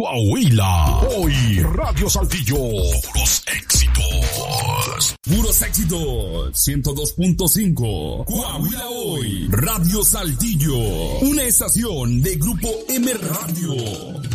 Coahuila. Hoy, Radio Saltillo. Puros éxitos. Puros éxitos. 102.5. Coahuila Hoy. Radio Saltillo. Una estación de Grupo M Radio.